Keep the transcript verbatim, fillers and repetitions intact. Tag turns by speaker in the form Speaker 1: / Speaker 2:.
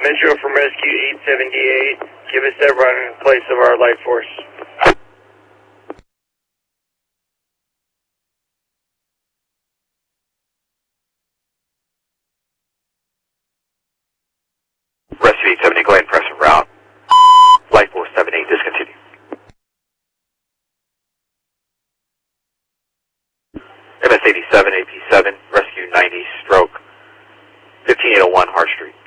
Speaker 1: Metro from Rescue eight seventy-eight. Give us that run in place of our light force.
Speaker 2: Rescue eight seventy, go ahead and press en route. Light force seven eight, discontinue. M S eighty-seven, A P seven, Rescue ninety, stroke, fifteen eight oh one Hart Street.